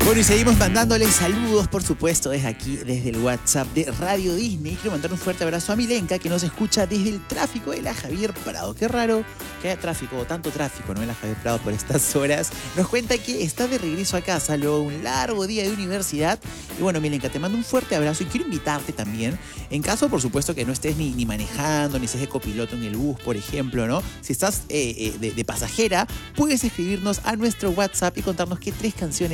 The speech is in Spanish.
Bueno, y seguimos mandándoles saludos, por supuesto, desde aquí, desde el WhatsApp de Radio Disney. Quiero mandar un fuerte abrazo a Milenka, que nos escucha desde el tráfico de la Javier Prado. Qué raro que haya tráfico, o tanto tráfico, ¿no?, en la Javier Prado por estas horas. Nos cuenta que está de regreso a casa luego de un largo día de universidad. Y bueno, Milenka, te mando un fuerte abrazo y quiero invitarte también, en caso, por supuesto, que no estés ni manejando, ni estés de copiloto en el bus, por ejemplo, ¿no? Si estás de pasajera, puedes escribirnos a nuestro WhatsApp y contarnos qué 3 canciones